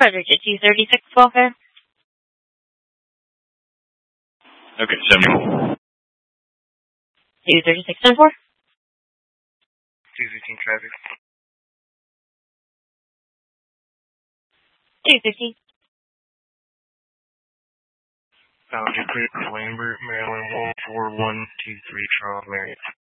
Roger, 236 welfare. Okay, 74. 236 10 4. 215 traffic. 215. Boundary clear for Lambert, Maryland 14123 Charles Marion.